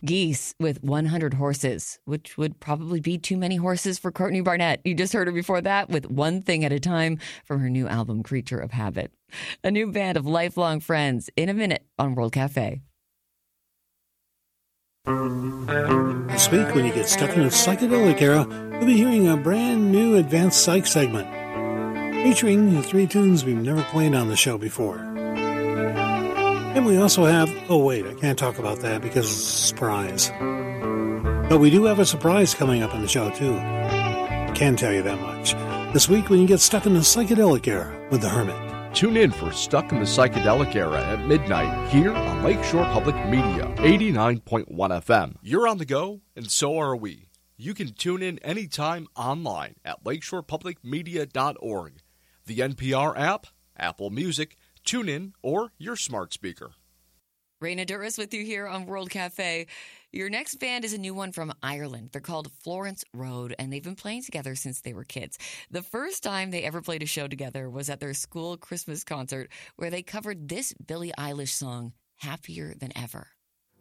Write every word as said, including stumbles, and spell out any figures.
Geese with one hundred Horses, which would probably be too many horses for Courtney Barnett. You just heard her before that with One Thing at a Time from her new album, Creature of Habit. A new band of lifelong friends in a minute on World Cafe. This week, when you get stuck in a psychedelic era, you'll be hearing a brand new Advanced Psych segment featuring the three tunes we've never played on the show before. And we also have, oh wait, I can't talk about that because it's a surprise. But we do have a surprise coming up on the show too. Can tell you that much. This week when you get stuck in the psychedelic era with The Hermit. Tune in for Stuck in the Psychedelic Era at midnight here on Lakeshore Public Media, eighty-nine point one F M. You're on the go, and so are we. You can tune in anytime online at lakeshore public media dot org, the N P R app, Apple Music, TuneIn, or your smart speaker. Raina Duras with you here on World Cafe. Your next band is a new one from Ireland. They're called Florence Road, and they've been playing together since they were kids. The first time they ever played a show together was at their school Christmas concert, where they covered this Billie Eilish song, Happier Than Ever.